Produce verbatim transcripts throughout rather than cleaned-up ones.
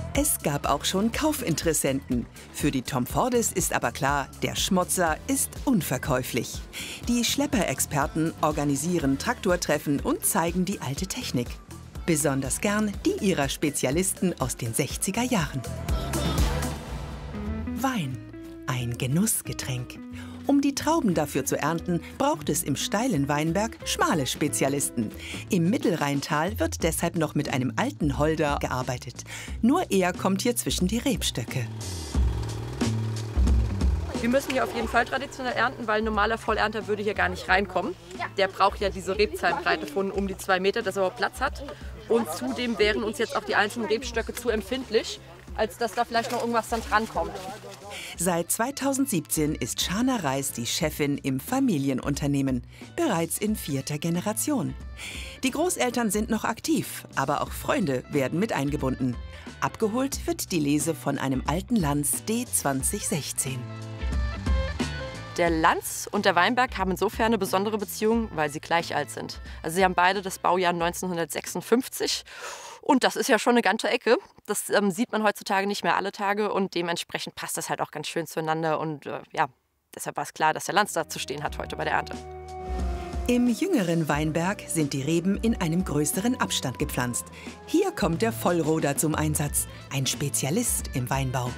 Es gab auch schon Kaufinteressenten. Für die Tom Fordis ist aber klar, der Schmotzer ist unverkäuflich. Die Schlepperexperten organisieren Traktortreffen und zeigen die alte Technik. Besonders gern die ihrer Spezialisten aus den sechziger Jahren. Wein, ein Genussgetränk. Um die Trauben dafür zu ernten, braucht es im steilen Weinberg schmale Spezialisten. Im Mittelrheintal wird deshalb noch mit einem alten Holder gearbeitet. Nur er kommt hier zwischen die Rebstöcke. Wir müssen hier auf jeden Fall traditionell ernten, weil ein normaler Vollernter würde hier gar nicht reinkommen. Der braucht ja diese Rebzahlenbreite von um die zwei Meter, dass er überhaupt Platz hat. Und zudem wären uns jetzt auch die einzelnen Rebstöcke zu empfindlich, als dass da vielleicht noch irgendwas dann drankommt. Seit zweitausendsiebzehn ist Shana Reis die Chefin im Familienunternehmen, bereits in vierter Generation. Die Großeltern sind noch aktiv, aber auch Freunde werden mit eingebunden. Abgeholt wird die Lese von einem alten Lanz D zwanzig sechzehn. Der Lanz und der Weinberg haben insofern eine besondere Beziehung, weil sie gleich alt sind. Also sie haben beide das Baujahr neunzehnhundertsechsundfünfzig. Und das ist ja schon eine ganze Ecke. Das ähm, sieht man heutzutage nicht mehr alle Tage und dementsprechend passt das halt auch ganz schön zueinander. Und äh, ja, deshalb war es klar, dass der Lanz da zu stehen hat heute bei der Ernte. Im jüngeren Weinberg sind die Reben in einem größeren Abstand gepflanzt. Hier kommt der Vollroder zum Einsatz, ein Spezialist im Weinbau.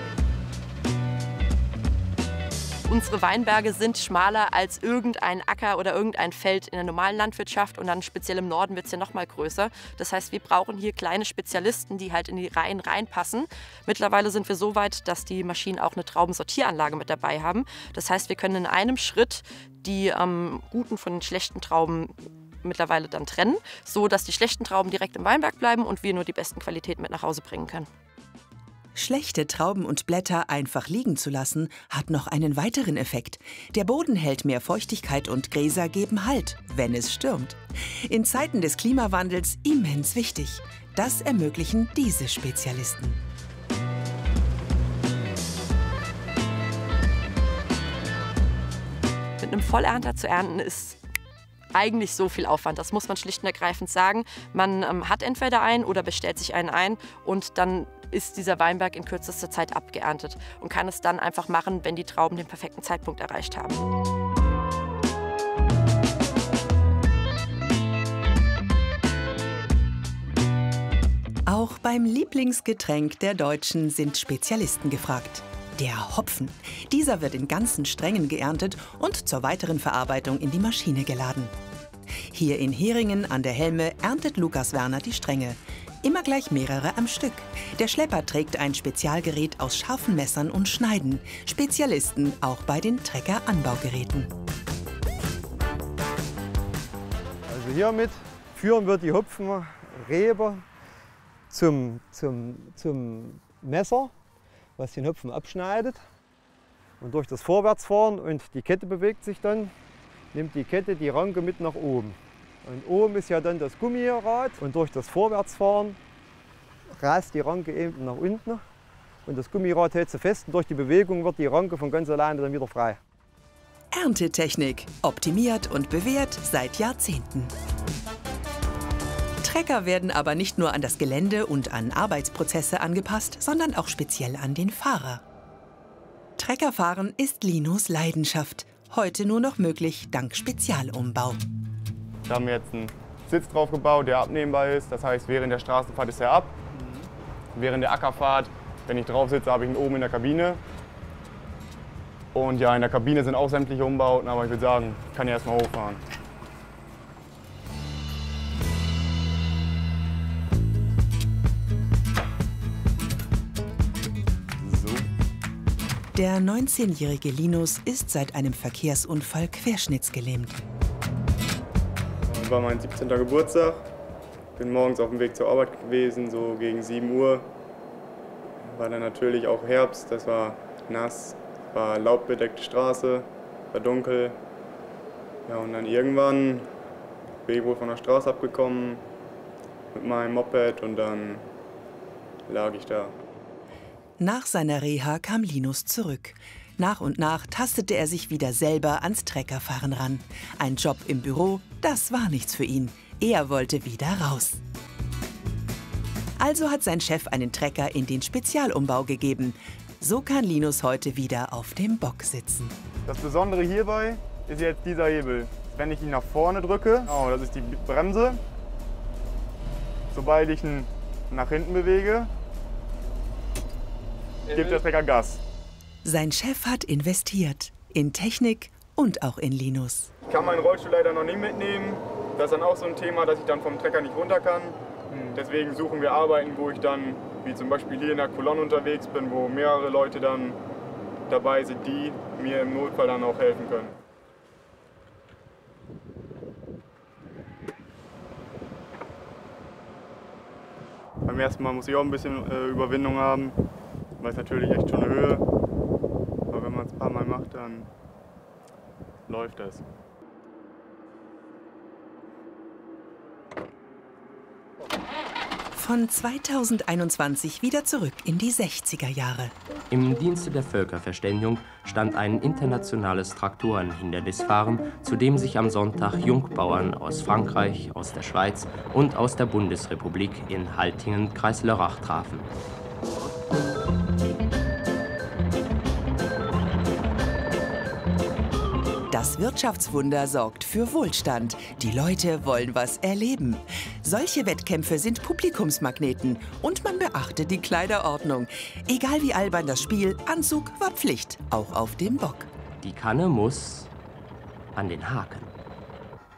Unsere Weinberge sind schmaler als irgendein Acker oder irgendein Feld in der normalen Landwirtschaft und dann speziell im Norden wird es ja noch mal größer. Das heißt, wir brauchen hier kleine Spezialisten, die halt in die Reihen reinpassen. Mittlerweile sind wir so weit, dass die Maschinen auch eine Traubensortieranlage mit dabei haben. Das heißt, wir können in einem Schritt die ähm, guten von den schlechten Trauben mittlerweile dann trennen, so dass die schlechten Trauben direkt im Weinberg bleiben und wir nur die besten Qualitäten mit nach Hause bringen können. Schlechte Trauben und Blätter einfach liegen zu lassen, hat noch einen weiteren Effekt. Der Boden hält mehr Feuchtigkeit und Gräser geben Halt, wenn es stürmt. In Zeiten des Klimawandels immens wichtig. Das ermöglichen diese Spezialisten. Mit einem Vollernter zu ernten ist eigentlich so viel Aufwand. Das muss man schlicht und ergreifend sagen. Man ähm, hat entweder einen oder bestellt sich einen ein und dann ist dieser Weinberg in kürzester Zeit abgeerntet und kann es dann einfach machen, wenn die Trauben den perfekten Zeitpunkt erreicht haben. Auch beim Lieblingsgetränk der Deutschen sind Spezialisten gefragt. Der Hopfen. Dieser wird in ganzen Strängen geerntet und zur weiteren Verarbeitung in die Maschine geladen. Hier in Heringen an der Helme erntet Lukas Werner die Stränge. Immer gleich mehrere am Stück. Der Schlepper trägt ein Spezialgerät aus scharfen Messern und Schneiden. Spezialisten auch bei den Trecker-Anbaugeräten. Also hiermit führen wir die Hopfenrebe zum, zum, zum Messer, was den Hopfen abschneidet. Und durch das Vorwärtsfahren und die Kette bewegt sich dann, nimmt die Kette die Ranke mit nach oben. Und oben ist ja dann das Gummirad und durch das Vorwärtsfahren rast die Ranke eben nach unten und das Gummirad hält sie fest und durch die Bewegung wird die Ranke von ganz alleine dann wieder frei. Erntetechnik, optimiert und bewährt seit Jahrzehnten. Trecker werden aber nicht nur an das Gelände und an Arbeitsprozesse angepasst, sondern auch speziell an den Fahrer. Treckerfahren ist Linos Leidenschaft, heute nur noch möglich dank Spezialumbau. Wir haben jetzt einen Sitz drauf gebaut, der abnehmbar ist. Das heißt, während der Straßenfahrt ist er ab. Während der Ackerfahrt, wenn ich drauf sitze, habe ich ihn oben in der Kabine. Und ja, in der Kabine sind auch sämtliche Umbauten, aber ich würde sagen, ich kann ja erst mal hochfahren. Der neunzehnjährige Linus ist seit einem Verkehrsunfall querschnittsgelähmt. Das war mein siebzehnter Geburtstag. Bin morgens auf dem Weg zur Arbeit gewesen, so gegen sieben Uhr. War dann natürlich auch Herbst, das war nass, war laubbedeckte Straße, war dunkel. Ja, und dann irgendwann bin ich wohl von der Straße abgekommen mit meinem Moped und dann lag ich da. Nach seiner Reha kam Linus zurück. Nach und nach tastete er sich wieder selber ans Treckerfahren ran. Ein Job im Büro, das war nichts für ihn. Er wollte wieder raus. Also hat sein Chef einen Trecker in den Spezialumbau gegeben. So kann Linus heute wieder auf dem Bock sitzen. Das Besondere hierbei ist jetzt dieser Hebel. Wenn ich ihn nach vorne drücke, oh, das ist die Bremse. Sobald ich ihn nach hinten bewege, gibt der Trecker Gas. Sein Chef hat investiert in Technik und auch in Linus. Ich kann meinen Rollstuhl leider noch nicht mitnehmen. Das ist dann auch so ein Thema, dass ich dann vom Trecker nicht runter kann. Deswegen suchen wir Arbeiten, wo ich dann, wie zum Beispiel hier in der Kolonne unterwegs bin, wo mehrere Leute dann dabei sind, die mir im Notfall dann auch helfen können. Beim ersten Mal muss ich auch ein bisschen äh, Überwindung haben, weil es natürlich echt schon eine Höhe. Aber wenn man es ein paar Mal macht, dann läuft es. Von zweitausendeinundzwanzig wieder zurück in die sechziger Jahre. Im Dienste der Völkerverständigung stand ein internationales Traktorenhindernisfahren, zu dem sich am Sonntag Jungbauern aus Frankreich, aus der Schweiz und aus der Bundesrepublik in Haltingen, Kreis Lörrach, trafen. Das Wirtschaftswunder sorgt für Wohlstand. Die Leute wollen was erleben. Solche Wettkämpfe sind Publikumsmagneten und man beachtet die Kleiderordnung. Egal wie albern das Spiel, Anzug war Pflicht, auch auf dem Bock. Die Kanne muss an den Haken.